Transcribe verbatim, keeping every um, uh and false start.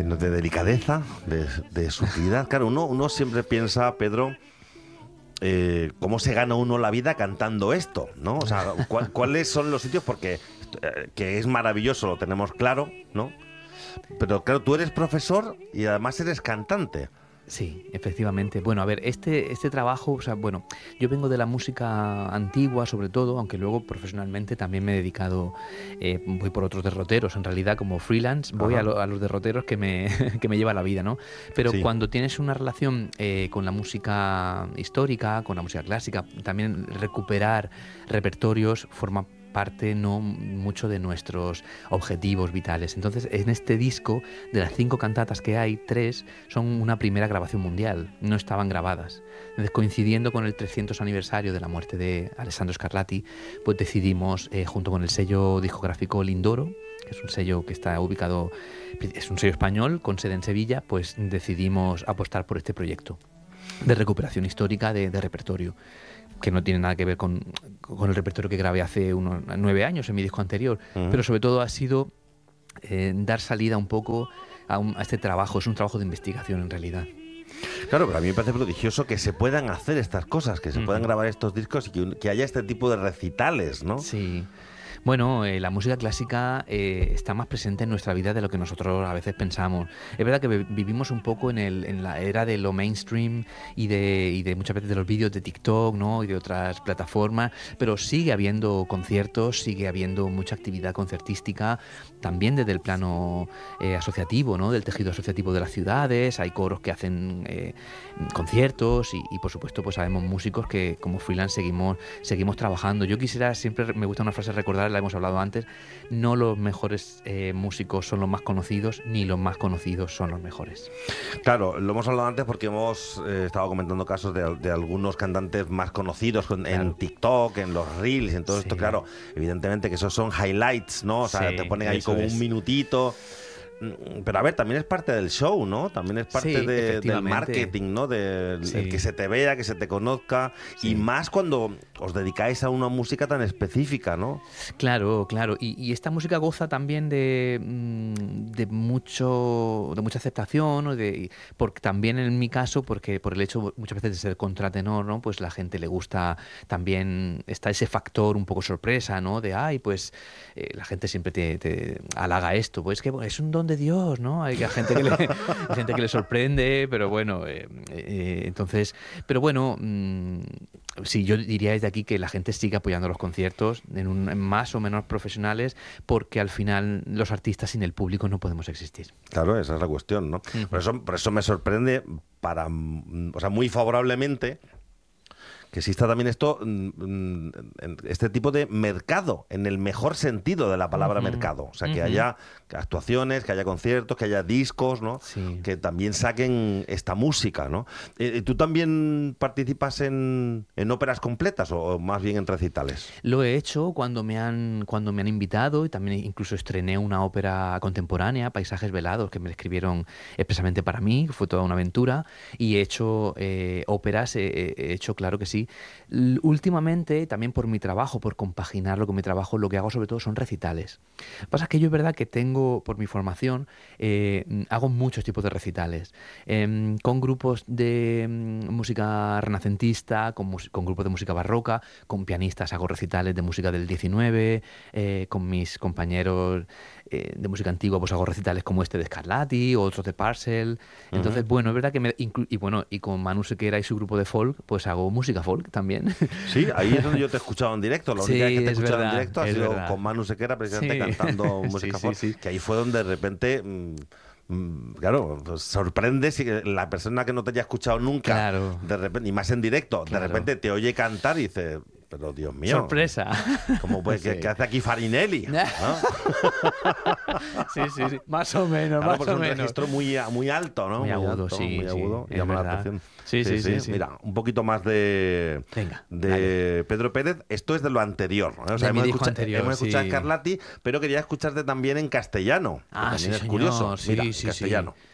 lleno de delicadeza, de, de sutilidad. Claro, uno, uno siempre piensa, Pedro, eh, cómo se gana uno la vida cantando esto, ¿no? O sea, ¿cuál, ¿cuáles son los sitios? Porque eh, que es maravilloso, lo tenemos claro, ¿no? Pero claro, tú eres profesor y además eres cantante. Sí, efectivamente. Bueno, a ver, este, este trabajo, o sea, bueno, yo vengo de la música antigua, sobre todo, aunque luego profesionalmente también me he dedicado, eh, voy por otros derroteros, en realidad como freelance, voy a, lo, a los derroteros que me, que me lleva la vida, ¿no? Pero sí, cuando tienes una relación eh, con la música histórica, con la música clásica, también recuperar repertorios forma parte no mucho de nuestros objetivos vitales. Entonces, en este disco, de las cinco cantatas que hay, tres son una primera grabación mundial, no estaban grabadas. Entonces, coincidiendo con el trescientos aniversario de la muerte de Alessandro Scarlatti, pues decidimos, eh, junto con el sello discográfico Lindoro, que es un sello que está ubicado, es un sello español con sede en Sevilla, pues decidimos apostar por este proyecto de recuperación histórica de, de repertorio, que no tiene nada que ver con, con el repertorio que grabé hace unos nueve años en mi disco anterior, uh-huh. pero sobre todo ha sido eh, dar salida un poco a, un, a este trabajo. Es un trabajo de investigación en realidad. Claro, pero a mí me parece prodigioso que se puedan hacer estas cosas, que se uh-huh. puedan grabar estos discos y que, que haya este tipo de recitales, ¿no? Sí. Bueno, eh, la música clásica eh, está más presente en nuestra vida de lo que nosotros a veces pensamos. Es verdad que vivimos un poco en, el, en la era de lo mainstream y de, y de muchas veces de los vídeos de TikTok, ¿no? Y de otras plataformas, pero sigue habiendo conciertos, sigue habiendo mucha actividad concertística, también desde el plano eh, asociativo, ¿no? Del tejido asociativo de las ciudades. Hay coros que hacen eh, conciertos y, y por supuesto pues sabemos músicos que como freelance seguimos, seguimos trabajando. Yo quisiera, siempre me gusta una frase recordar, la hemos hablado antes, no los mejores eh, músicos son los más conocidos, ni los más conocidos son los mejores. Claro, lo hemos hablado antes porque hemos eh, estado comentando casos de, de algunos cantantes más conocidos en, claro. en TikTok, en los Reels, en todo sí. esto, claro, evidentemente que esos son highlights, ¿no? O sea, sí, te ponen ahí como es. un minutito. Pero a ver, también es parte del show, ¿no? También es parte sí, de, del marketing, ¿no? De sí. que se te vea, que se te conozca. Sí. Y más cuando os dedicáis a una música tan específica, ¿no? Claro, claro. Y, y esta música goza también de, de mucho de mucha aceptación, de, porque también en mi caso, porque por el hecho muchas veces de ser contratenor, ¿no? Pues la gente le gusta también, está ese factor un poco sorpresa, ¿no? De, ay, pues eh, la gente siempre te, te halaga esto. Pues que bueno, es un don de Dios, ¿no? Hay gente que le, hay gente que le sorprende, pero bueno, eh, eh, entonces, pero bueno, mmm, sí, yo diría desde aquí que la gente sigue apoyando los conciertos en, un, en más o menos profesionales, porque al final los artistas sin el público no podemos existir. Claro, esa es la cuestión, ¿no? Uh-huh. Por eso, por eso me sorprende para, o sea, muy favorablemente que exista también esto, este tipo de mercado, en el mejor sentido de la palabra uh-huh. mercado. O sea, que uh-huh. haya actuaciones, que haya conciertos, que haya discos, ¿no? Sí. Que también saquen esta música, ¿no? ¿Tú también participas en, en óperas completas o más bien en recitales? Lo he hecho cuando me han cuando me han invitado, y también incluso estrené una ópera contemporánea, Paisajes velados, que me escribieron expresamente para mí, fue toda una aventura, y he hecho eh, óperas, eh, he hecho, claro que sí. Últimamente, también por mi trabajo, por compaginarlo con mi trabajo, lo que hago sobre todo son recitales. Lo que pasa es que yo es verdad que tengo, por mi formación, eh, hago muchos tipos de recitales, eh, con grupos de música renacentista, con, con grupos de música barroca, con pianistas hago recitales de música del diecinueve, eh, con mis compañeros eh, de música antigua pues hago recitales como este de Scarlatti, o otros de Parcel. Entonces, uh-huh. bueno, es verdad que me, inclu- y bueno, y con Manu Sequera y su grupo de folk, pues hago música folk también. Sí, ahí es donde yo te he escuchado en directo. La única sí, vez que te he escuchado verdad, en directo ha sido verdad. con Manu Sequera, precisamente sí. cantando música sí, folk, sí, sí. que ahí fue donde de repente... Mmm, mmm, claro, pues sorprende si la persona que no te haya escuchado nunca, claro. de repente, y más en directo, claro. de repente te oye cantar y dice... Pero Dios mío. Sorpresa. ¿Cómo pues, sí. ¿qué, ¿Qué hace aquí Farinelli? ¿No? sí, sí, sí. Más o menos, claro, más pues o un menos. registro muy, muy alto, ¿no? Muy, muy agudo, alto, sí. Muy agudo. Sí, llama la atención. Sí sí, sí, sí, sí. Mira, un poquito más de, Venga, de dale. Pedro Pérez. Esto es de lo anterior, ¿no? O sea, de hemos, mi escucha, anterior, hemos escuchado sí. a Scarlatti, pero quería escucharte también en castellano. Ah, también sí, es curioso. Sí, Mira, sí, castellano. Sí.